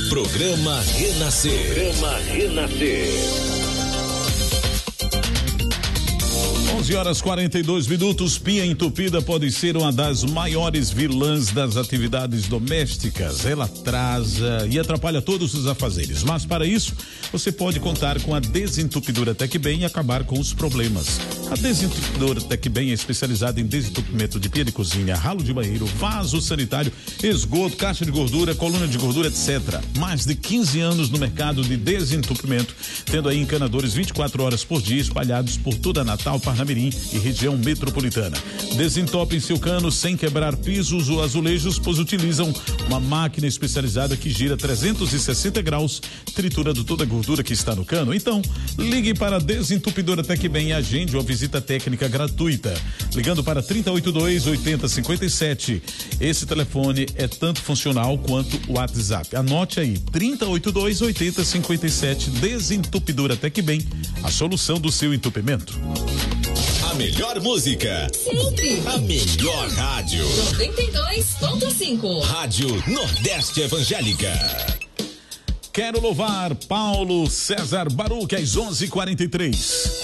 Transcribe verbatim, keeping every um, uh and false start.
Programa Renascer. Programa Renascer. onze horas e quarenta e dois minutos. Pia entupida pode ser uma das maiores vilãs das atividades domésticas. Ela atrasa e atrapalha todos os afazeres. Mas para isso, você pode contar com a desentupidora Tecbem e acabar com os problemas. A desentupidora Tecbem é especializada em desentupimento de pia de cozinha, ralo de banheiro, vaso sanitário, esgoto, caixa de gordura, coluna de gordura, etcétera. Mais de quinze anos no mercado de desentupimento, tendo aí encanadores vinte e quatro horas por dia espalhados por toda Natal, Parnamirim e região metropolitana. Desentopem seu cano sem quebrar pisos ou azulejos, pois utilizam uma máquina especializada que gira trezentos e sessenta graus, triturando toda a gordura que está no cano. Então, ligue para a Desentupidora Tecbem e agende uma visita técnica gratuita. Ligando para trinta e oito dois, oitenta cinquenta e sete. Esse telefone é tanto funcional quanto o WhatsApp. Anote aí, trinta e oito dois, oitenta cinquenta e sete. Desentupidora Tecbem, a solução do seu entupimento. A melhor música. Sempre. A melhor rádio. noventa e dois ponto cinco. Rádio Nordeste Evangélica. Quero louvar Paulo César Baruch às onze e quarenta e três.